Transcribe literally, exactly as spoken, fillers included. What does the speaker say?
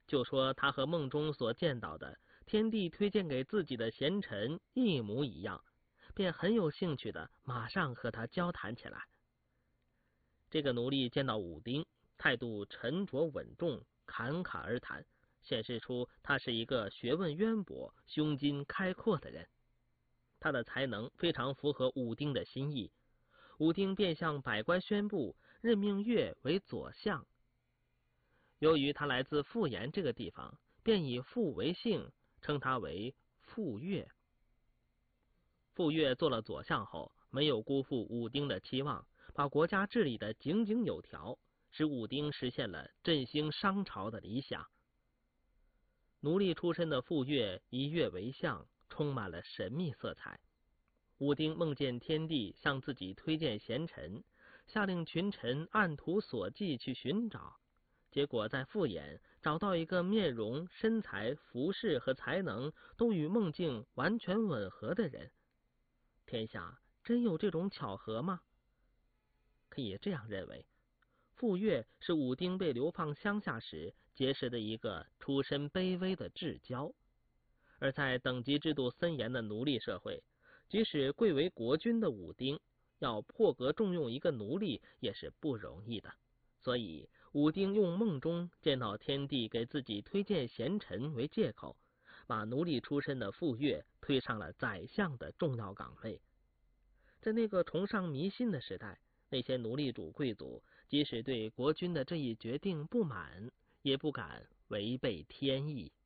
就说他和梦中所见到的天帝推荐给自己的贤臣一模一样，便很有兴趣的马上和他交谈起来。这个奴隶见到武丁，态度沉着稳重，侃侃而谈，显示出他是一个学问渊博、胸襟开阔的人。他的才能非常符合武丁的心意，武丁便向百官宣布任命乐为左相。由于他来自富岩这个地方，便以富为姓，称他为富岳。富岳做了左相后，没有辜负武丁的期望，把国家治理得井井有条，使武丁实现了振兴商朝的理想。奴隶出身的富岳以乐为相，充满了神秘色彩。武丁梦见天帝向自己推荐贤臣，下令群臣按图索骥去寻找，结果在富岩找到一个面容、身材、服饰和才能都与梦境完全吻合的人。天下真有这种巧合吗？可以这样认为，富岳是武丁被流放乡下时结识的一个出身卑微的至交。而在等级制度森严的奴隶社会，即使贵为国君的武丁，要破格重用一个奴隶也是不容易的。所以武丁用梦中见到天帝给自己推荐贤臣为借口，把奴隶出身的富岳推上了宰相的重要岗位。在那个崇尚迷信的时代，那些奴隶主贵族即使对国君的这一决定不满，也不敢违背天意。